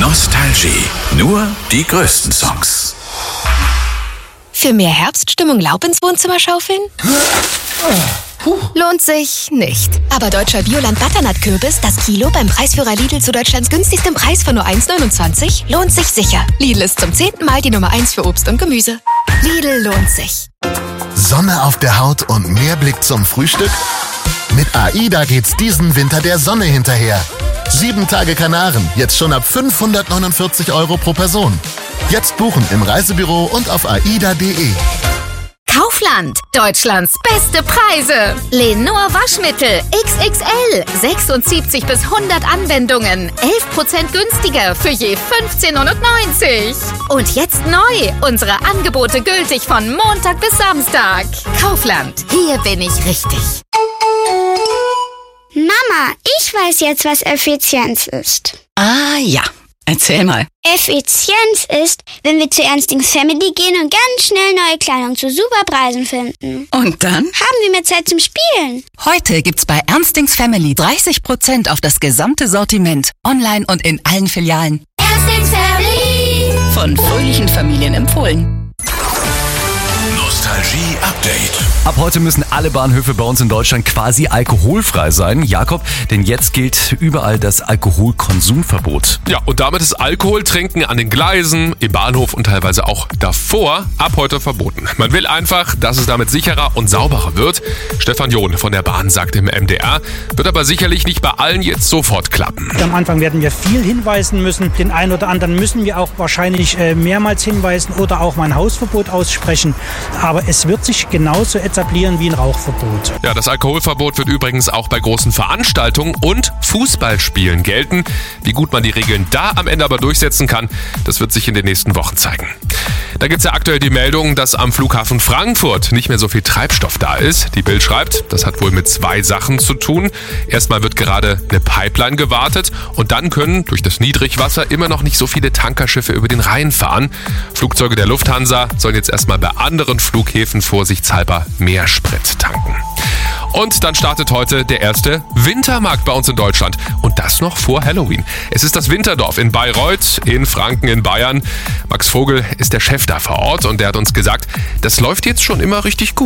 Nostalgie. Nur die größten Songs. Für mehr Herbststimmung Laub ins Wohnzimmer schaufeln? Lohnt sich nicht. Aber deutscher Bioland Butternut-Kürbis, das Kilo beim Preisführer Lidl zu Deutschlands günstigstem Preis von nur 1,29, lohnt sich sicher. Lidl ist zum 10. Mal die Nummer 1 für Obst und Gemüse. Lidl lohnt sich. Sonne auf der Haut und mehr Blick zum Frühstück? Mit AIDA geht's diesen Winter der Sonne hinterher. 7 Tage Kanaren, jetzt schon ab 549 € pro Person. Jetzt buchen im Reisebüro und auf aida.de. Kaufland, Deutschlands beste Preise. Lenor Waschmittel XXL, 76 bis 100 Anwendungen, 11% günstiger für je 15,99 €. Und jetzt neu, unsere Angebote gültig von Montag bis Samstag. Kaufland, hier bin ich richtig. Mama, ich weiß jetzt, was Effizienz ist. Ah ja, erzähl mal. Effizienz ist, wenn wir zu Ernstings Family gehen und ganz schnell neue Kleidung zu super Preisen finden. Und dann? Haben wir mehr Zeit zum Spielen. Heute gibt's bei Ernstings Family 30% auf das gesamte Sortiment. Online und in allen Filialen. Ernstings Family. Von fröhlichen Familien empfohlen. Nostalgie-Update. Ab heute müssen alle Bahnhöfe bei uns in Deutschland quasi alkoholfrei sein. Jakob, denn jetzt gilt überall das Alkoholkonsumverbot. Ja, und damit ist Alkoholtrinken an den Gleisen, im Bahnhof und teilweise auch davor ab heute verboten. Man will einfach, dass es damit sicherer und sauberer wird. Stefan John von der Bahn sagt im MDR, wird aber sicherlich nicht bei allen jetzt sofort klappen. Am Anfang werden wir viel hinweisen müssen. Den einen oder anderen müssen wir auch wahrscheinlich mehrmals hinweisen oder auch mal ein Hausverbot aussprechen. Aber es wird sich genauso etablieren wie ein Rauchverbot. Ja, das Alkoholverbot wird übrigens auch bei großen Veranstaltungen und Fußballspielen gelten. Wie gut man die Regeln da am Ende aber durchsetzen kann, das wird sich in den nächsten Wochen zeigen. Da gibt es ja aktuell die Meldung, dass am Flughafen Frankfurt nicht mehr so viel Treibstoff da ist. Die Bild schreibt, das hat wohl mit 2 Sachen zu tun. Erstmal wird gerade eine Pipeline gewartet und dann können durch das Niedrigwasser immer noch nicht so viele Tankerschiffe über den Rhein fahren. Flugzeuge der Lufthansa sollen jetzt erstmal bei anderen Flughäfen vorsichtshalber mehr Sprit tanken. Und dann startet heute der erste Wintermarkt bei uns in Deutschland. Und das noch vor Halloween. Es ist das Winterdorf in Bayreuth, in Franken, in Bayern. Max Vogel ist der Chef da vor Ort und der hat uns gesagt, das läuft jetzt schon immer richtig gut.